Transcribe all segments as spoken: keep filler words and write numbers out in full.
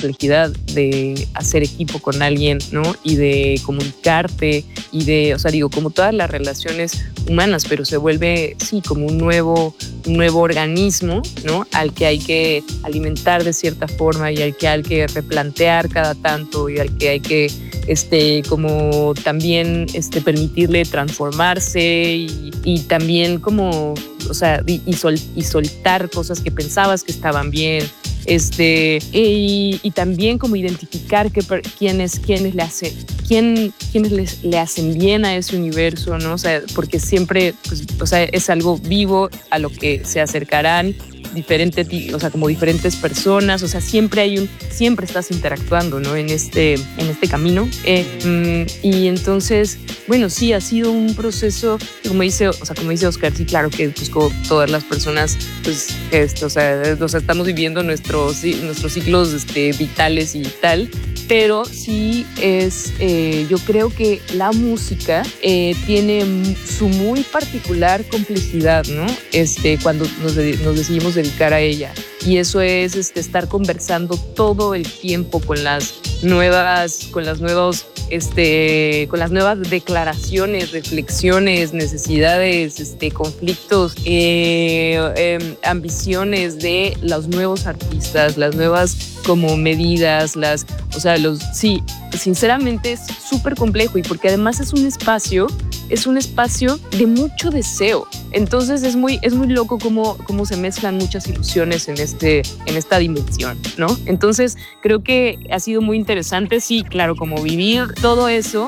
complejidad de hacer equipo con alguien, ¿no? Y de comunicarte y de, o sea, digo, como todas las relaciones humanas, pero se vuelve, sí, como un nuevo, un nuevo organismo, ¿no? Al que hay que alimentar de cierta forma y al que hay que replantear cada tanto y al que hay que, este, como también, este, permitirle transformarse y, y también como, o sea, y, y, sol, y soltar cosas que pensabas que estaban bien. Este, y, y también como identificar que, quiénes, quiénes, le hace, quién, quiénes les, le hacen bien a ese universo, ¿no? O sea, porque siempre, pues, o sea, es algo vivo a lo que se acercarán diferentes, o sea, como diferentes personas, o sea, siempre hay un, siempre estás interactuando, ¿no? En este, en este camino. Eh, y entonces, bueno, sí, ha sido un proceso, como dice, o sea, como dice Oscar, sí, claro que pues como todas las personas, pues, esto, o sea, o sea, estamos viviendo nuestros, nuestros ciclos este, vitales y tal, pero sí es, eh, yo creo que la música eh, tiene su muy particular complejidad, ¿no? Este, cuando nos, de, nos decidimos dedicar a ella. Y eso es este, estar conversando todo el tiempo con las nuevas, con las nuevos, este, con las nuevas declaraciones, reflexiones, necesidades, este, conflictos, eh, eh, ambiciones de los nuevos artistas, las nuevas como medidas, las, o sea, los, sí, sinceramente es súper complejo y porque además es un espacio, es un espacio de mucho deseo. Entonces es muy, es muy loco cómo, cómo se mezclan muchas ilusiones en, este, en esta dimensión, ¿no? Entonces creo que ha sido muy interesante, sí, claro, como vivir todo eso,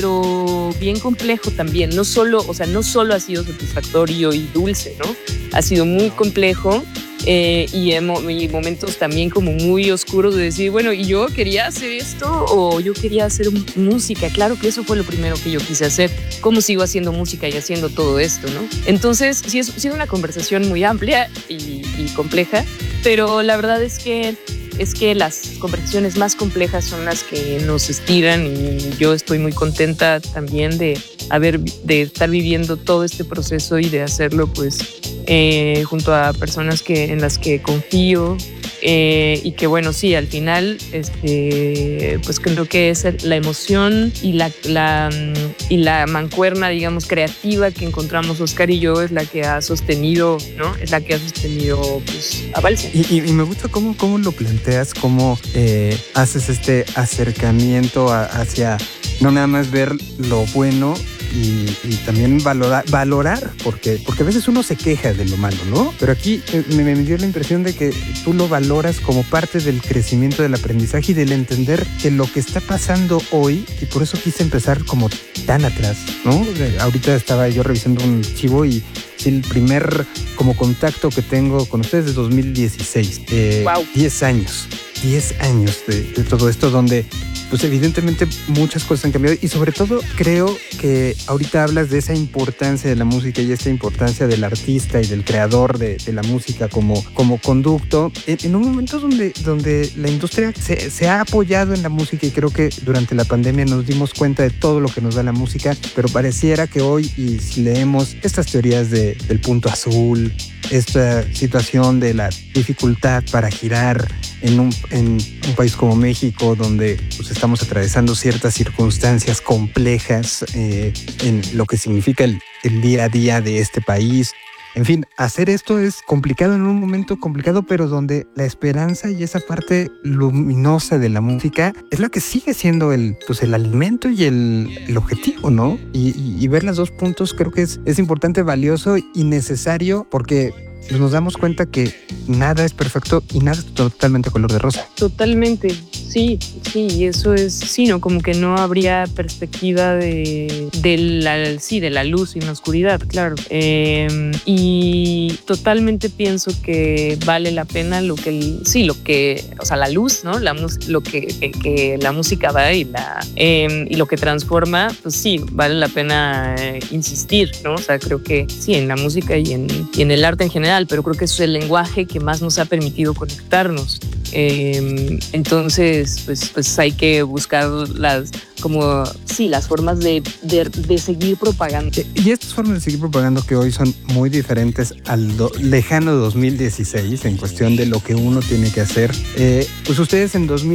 pero bien complejo también. No solo, o sea, no solo ha sido satisfactorio y dulce, ¿no? Ha sido muy complejo. Eh, y, emo, y momentos también como muy oscuros de decir, bueno, ¿y yo quería hacer esto o yo quería hacer música? Claro que eso fue lo primero que yo quise hacer. ¿Cómo sigo haciendo música y haciendo todo esto, no? Entonces, sí, es, sí es una conversación muy amplia y, y compleja, pero la verdad es que es que las conversaciones más complejas son las que nos estiran y yo estoy muy contenta también de haber, de estar viviendo todo este proceso y de hacerlo pues eh, junto a personas que, en las que confío eh, y que bueno, sí, al final este, pues creo que es la emoción y la, la, y la mancuerna, digamos, creativa que encontramos Oscar y yo es la que ha sostenido, ¿no? Es la que ha sostenido pues, a Balsa. Y, y, y me gusta cómo, cómo lo planteas, cómo eh, haces este acercamiento a, hacia no nada más ver lo bueno y, y también valorar, valorar porque, porque a veces uno se queja de lo malo, ¿no? Pero aquí me, me dio la impresión de que tú lo valoras como parte del crecimiento del aprendizaje y del entender que lo que está pasando hoy, y por eso quise empezar como tan atrás, ¿no? Ahorita estaba yo revisando un archivo y sí, el primer como contacto que tengo con ustedes es dos mil dieciséis. Eh, wow. diez años, diez años de, de todo esto donde pues evidentemente muchas cosas han cambiado y sobre todo creo que ahorita hablas de esa importancia de la música y esa importancia del artista y del creador de, de la música como, como conducto en, en un momento donde, donde la industria se, se ha apoyado en la música y creo que durante la pandemia nos dimos cuenta de todo lo que nos da la música, pero pareciera que hoy, y si leemos estas teorías de, del punto azul, esta situación de la dificultad para girar en un, en un país como México, donde pues, estamos atravesando ciertas circunstancias complejas eh, en lo que significa el, el día a día de este país. En fin, hacer esto es complicado en un momento complicado, pero donde la esperanza y esa parte luminosa de la música es lo que sigue siendo el, pues, el alimento y el, el objetivo, ¿no? Y, y, y ver los dos puntos creo que es, es importante, valioso y necesario porque pues, nos damos cuenta que nada es perfecto y nada es totalmente color de rosa. Totalmente, sí, sí, y eso es, sí, no, como que no habría perspectiva de, de la, sí, de la luz y la oscuridad, claro. Eh, y totalmente pienso que vale la pena lo que, sí, lo que, o sea, la luz, ¿no? La, lo que, que, que la música da y, la, eh, y lo que transforma, pues sí, vale la pena eh, insistir, ¿no? O sea, creo que sí, en la música y en, y en el arte en general, pero creo que eso es el lenguaje que más nos ha permitido conectarnos. Eh, entonces, pues, pues hay que buscar las, como, sí, las formas de, de, de seguir propagando. Y estas formas de seguir propagando que hoy son muy diferentes al do, lejano dos mil dieciséis en cuestión de lo que uno tiene que hacer. Eh, pues ustedes en dos mil